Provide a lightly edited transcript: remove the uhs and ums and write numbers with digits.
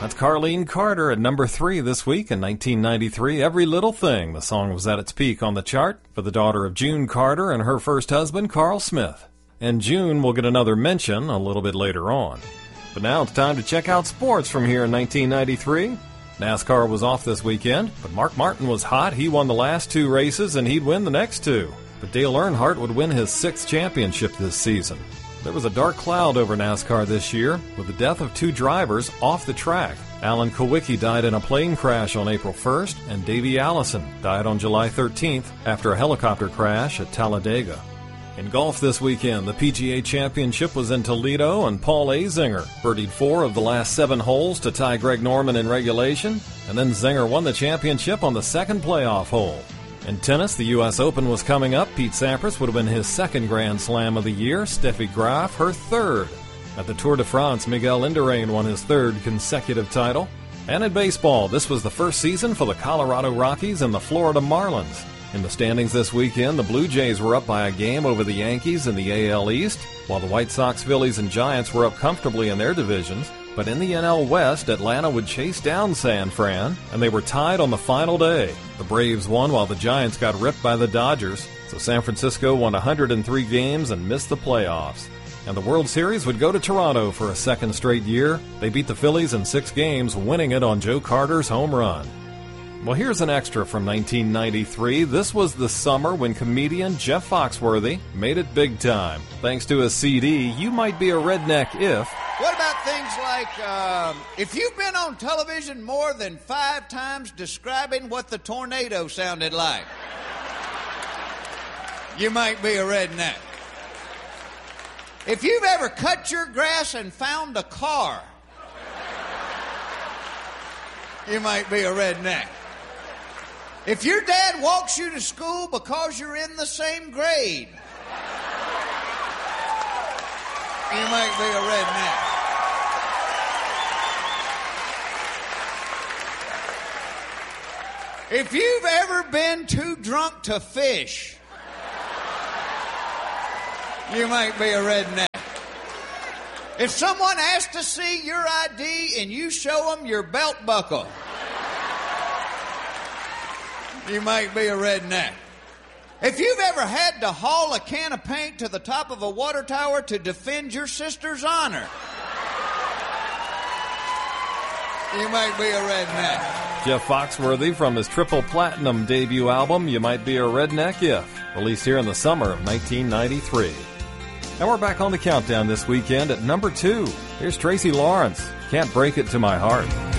That's Carlene Carter at number 3 this week in 1993. Every Little Thing. The song was at its peak on the chart for the daughter of June Carter and her first husband, Carl Smith. And June will get another mention a little bit later on. But now it's time to check out sports from here in 1993. NASCAR was off this weekend, but Mark Martin was hot. He won the last 2 races, and he'd win the next 2. But Dale Earnhardt would win his 6th championship this season. There was a dark cloud over NASCAR this year, with the death of 2 drivers off the track. Alan Kulwicki died in a plane crash on April 1st, and Davey Allison died on July 13th after a helicopter crash at Talladega. In golf this weekend, the PGA Championship was in Toledo, and Paul Azinger birdied 4 of the last 7 holes to tie Greg Norman in regulation, and then Zinger won the championship on the 2nd playoff hole. In tennis, the U.S. Open was coming up. Pete Sampras would win his 2nd Grand Slam of the year, Steffi Graf her 3rd. At the Tour de France, Miguel Indurain won his 3rd consecutive title. And in baseball, this was the first season for the Colorado Rockies and the Florida Marlins. In the standings this weekend, the Blue Jays were up by a game over the Yankees in the AL East, while the White Sox, Phillies, and Giants were up comfortably in their divisions. But in the NL West, Atlanta would chase down San Fran, and they were tied on the final day. The Braves won while the Giants got ripped by the Dodgers, so San Francisco won 103 games and missed the playoffs. And the World Series would go to Toronto for a 2nd straight year. They beat the Phillies in 6 games, winning it on Joe Carter's home run. Well, here's an extra from 1993. This was the summer when comedian Jeff Foxworthy made it big time. Thanks to his CD, You Might Be a Redneck If. What about things like, if you've been on television more than 5 times describing what the tornado sounded like, you might be a redneck. If you've ever cut your grass and found a car, you might be a redneck. If your dad walks you to school because you're in the same grade, you might be a redneck. If you've ever been too drunk to fish, you might be a redneck. If someone asks to see your ID and you show them your belt buckle, you might be a redneck. If you've ever had to haul a can of paint to the top of a water tower to defend your sister's honor, you might be a redneck. Jeff Foxworthy from his triple platinum debut album, You Might Be a Redneck If, released here in the summer of 1993. And we're back on the countdown this weekend at number 2. Here's Tracy Lawrence, Can't Break It to My Heart.